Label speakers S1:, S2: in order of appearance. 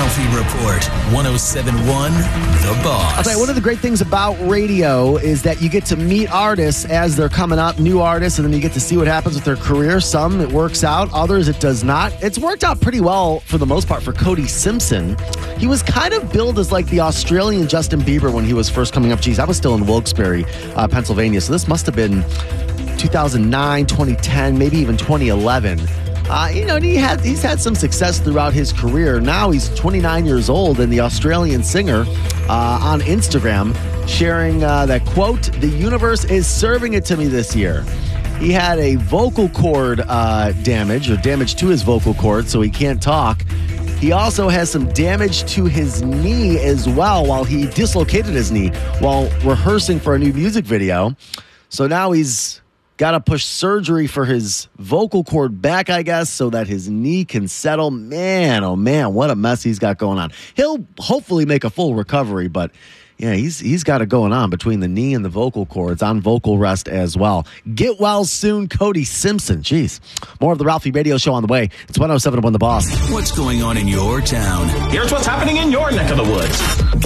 S1: Ralphie Report, 107.1 The Boss.
S2: I'll tell you, one of the great things about radio is that you get to meet artists as they're coming up, new artists, and then you get to see what happens with their career. Some it works out, others it does not. It's worked out pretty well for the most part for Cody Simpson. He was kind of billed as like the Australian Justin Bieber when he was first coming up. Geez, I was still in Wilkes-Barre, Pennsylvania, so this must have been 2009, 2010, maybe even 2011. And he's had some success throughout his career. Now he's 29 years old, and the Australian singer on Instagram sharing that, quote, "The universe is serving it to me this year." He had a vocal cord damage to his vocal cord, so he can't talk. He also has some damage to his knee as well while he dislocated his knee while rehearsing for a new music video. So now he's got to push surgery for his vocal cord back, I guess, so that his knee can settle. Man, oh man, what a mess he's got going on. He'll hopefully make a full recovery, but yeah, he's got it going on between the knee and the vocal cords, on vocal rest as well. Get well soon, Cody Simpson. Jeez. More of the Ralphie Radio Show on the way. It's 107.1 The Boss.
S1: What's going on in your town?
S3: Here's what's happening in your neck of the woods.